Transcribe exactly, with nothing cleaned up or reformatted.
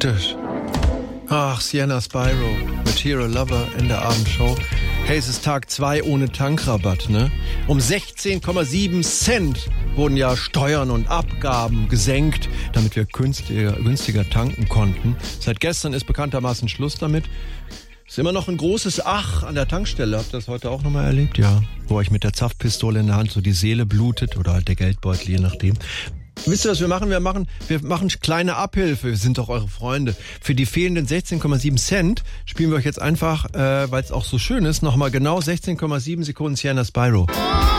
Das. Ach, Sienna Spyro mit Hero Lover in der Abendshow. Hey, es ist Tag zwei ohne Tankrabatt, ne? Um sechzehn Komma sieben Cent wurden ja Steuern und Abgaben gesenkt, damit wir günstiger, günstiger tanken konnten. Seit gestern ist bekanntermaßen Schluss damit. Ist immer noch ein großes Ach an der Tankstelle. Habt ihr das heute auch nochmal erlebt? Ja. Wo euch mit der Zapfpistole in der Hand so die Seele blutet oder halt der Geldbeutel, je nachdem. Wisst ihr, was wir machen? Wir machen, wir machen kleine Abhilfe. Wir sind doch eure Freunde. Für die fehlenden sechzehn Komma sieben Cent spielen wir euch jetzt einfach, äh, weil es auch so schön ist, nochmal genau sechzehn Komma sieben Sekunden Sienna Spyro.